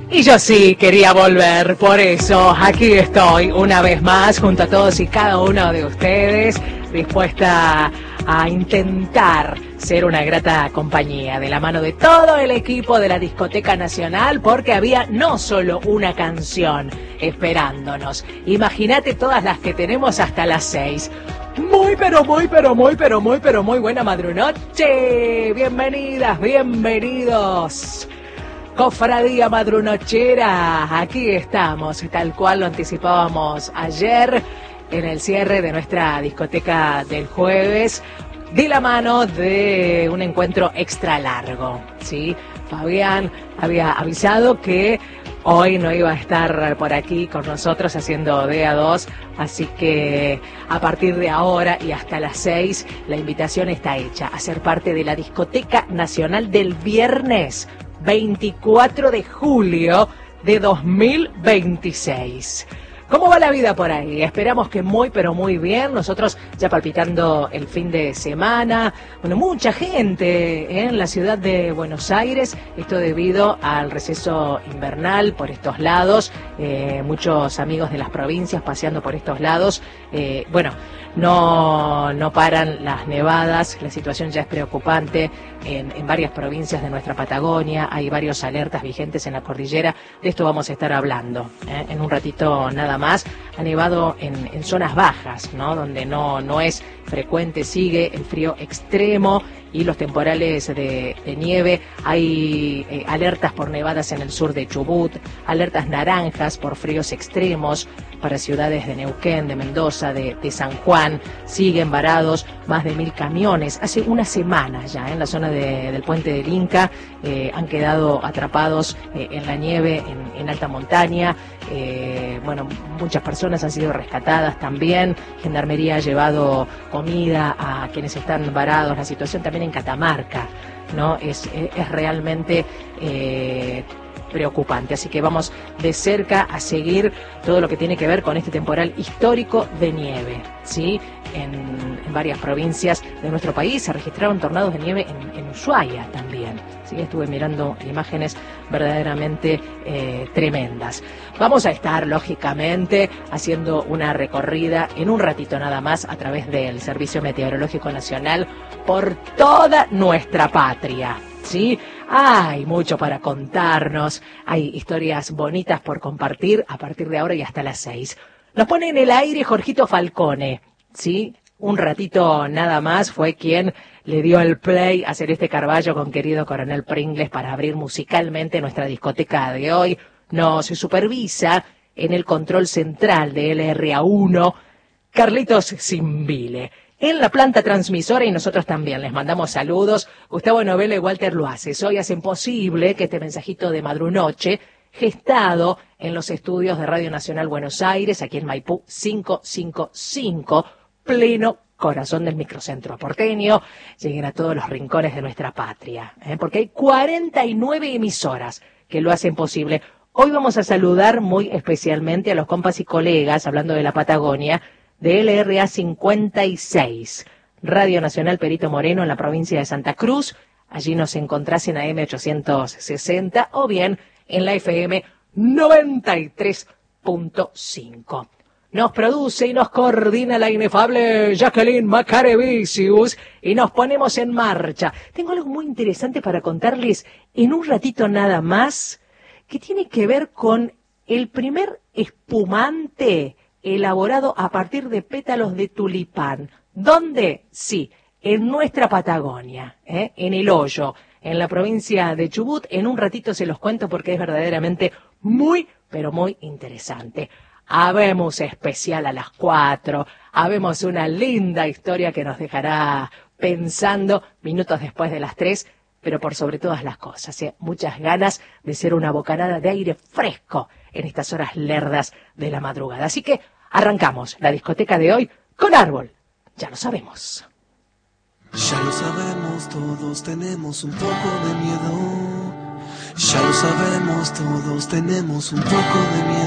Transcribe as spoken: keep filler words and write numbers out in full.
Y yo sí quería volver, por eso aquí estoy una vez más junto a todos y cada uno de ustedes, dispuesta a intentar ser una grata compañía de la mano de todo el equipo de la Discoteca Nacional, porque había no solo una canción esperándonos, imagínate todas las que tenemos hasta las seis. Muy, pero muy, pero muy, pero muy, pero muy buena madrunoche. Bienvenidas, bienvenidos. Cofradía Madrunochera, aquí estamos, tal cual lo anticipábamos ayer en el cierre de nuestra discoteca del jueves, de la mano de un encuentro extra largo, ¿sí? Fabián había avisado que hoy no iba a estar por aquí con nosotros haciendo D A dos, así que a partir de ahora y hasta las seis la invitación está hecha a ser parte de la Discoteca Nacional del viernes veinticuatro de julio de dos mil veintiséis. ¿Cómo va la vida por ahí? Esperamos que muy, pero muy bien. Nosotros ya palpitando el fin de semana. Bueno, mucha gente en la ciudad de Buenos Aires. Esto debido al receso invernal por estos lados. Eh, muchos amigos de las provincias paseando por estos lados. Eh, bueno, no, no paran las nevadas. La situación ya es preocupante en, en varias provincias de nuestra Patagonia. Hay varios alertas vigentes en la cordillera. De esto vamos a estar hablando ¿eh? en un ratito nada más. Ha nevado en, en zonas bajas, ¿no? Donde no, no es frecuente, sigue el frío extremo y los temporales de, de nieve. Hay eh, alertas por nevadas en el sur de Chubut, alertas naranjas por fríos extremos para ciudades de Neuquén, de Mendoza, de, de San Juan. Siguen varados más de mil camiones. Hace una semana ya ¿eh? en la zona de, del puente del Inca eh, han quedado atrapados eh, en la nieve, en, en alta montaña. Eh, bueno, muchas personas han sido rescatadas también. Gendarmería ha llevado comida a quienes están varados. La situación también en Catamarca, ¿no? Es, es realmente eh, preocupante. Así que vamos de cerca a seguir todo lo que tiene que ver con este temporal histórico de nieve, ¿sí? En, en varias provincias de nuestro país se registraron tornados de nieve en, en Ushuaia también. Sí, estuve mirando imágenes verdaderamente eh, tremendas. Vamos a estar, lógicamente, haciendo una recorrida en un ratito nada más a través del Servicio Meteorológico Nacional por toda nuestra patria, ¿sí? Hay mucho para contarnos, hay historias bonitas por compartir a partir de ahora y hasta las seis. Nos pone en el aire Jorgito Falcone, ¿sí? Un ratito nada más fue quien le dio el play a Celeste Carballo con Querido Coronel Pringles para abrir musicalmente nuestra discoteca de hoy. Nos supervisa en el control central de L R A uno Carlitos Simbile. En la planta transmisora y nosotros también les mandamos saludos. Gustavo Novela y Walter Luaces hoy hacen posible que este mensajito de madrunoche, gestado en los estudios de Radio Nacional Buenos Aires, aquí en Maipú quinientos cincuenta y cinco, pleno corazón del microcentro porteño, lleguen a todos los rincones de nuestra patria, ¿eh? Porque hay cuarenta y nueve emisoras que lo hacen posible. Hoy vamos a saludar muy especialmente a los compas y colegas, hablando de la Patagonia, de L R A cincuenta y seis, Radio Nacional Perito Moreno en la provincia de Santa Cruz. Allí nos encontrás en A M ochocientos sesenta o bien en la F M noventa y tres punto cinco. Nos produce y nos coordina la inefable Jacqueline Macarevicius y nos ponemos en marcha. Tengo algo muy interesante para contarles en un ratito nada más, que tiene que ver con el primer espumante elaborado a partir de pétalos de tulipán. ¿Dónde? Sí, en nuestra Patagonia, ¿eh? En El Hoyo, en la provincia de Chubut. En un ratito se los cuento porque es verdaderamente muy, pero muy interesante. Habemos especial a las cuatro, habemos una linda historia que nos dejará pensando minutos después de las tres, pero por sobre todas las cosas, ¿eh? Muchas ganas de ser una bocanada de aire fresco en estas horas lerdas de la madrugada. Así que arrancamos la discoteca de hoy con Árbol, ya lo sabemos. Ya lo sabemos, todos tenemos un poco de miedo. Ya lo sabemos, todos tenemos un poco de miedo.